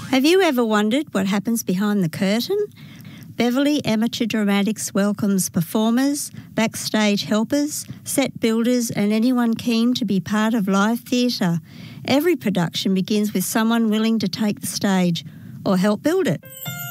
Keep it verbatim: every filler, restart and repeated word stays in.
Have you ever wondered what happens behind the curtain? Beverley Amateur Dramatics welcomes performers, backstage helpers, set builders and anyone keen to be part of live theatre. Every production begins with someone willing to take the stage or help build it.